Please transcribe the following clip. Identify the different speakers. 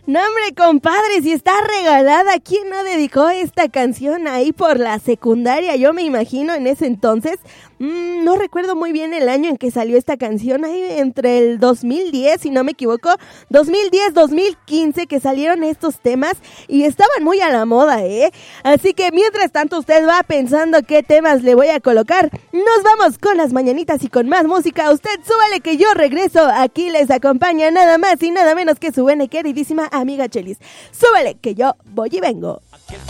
Speaker 1: No, hombre, compadre, si está regalada, ¿quién no dedicó esta canción ahí por la secundaria? Yo me imagino en ese entonces, no recuerdo muy bien el año en que salió esta canción, ahí entre el 2010, si no me equivoco, 2010, 2015, que salieron estos temas y estaban muy a la moda, ¿eh? Así que mientras tanto usted va pensando qué temas le voy a colocar, nos vamos con las mañanitas y con más música. Usted súbale que yo regreso, aquí les acompaña nada más y nada menos que su buena y queridísima amiga Chelis. Súbele que yo voy y vengo.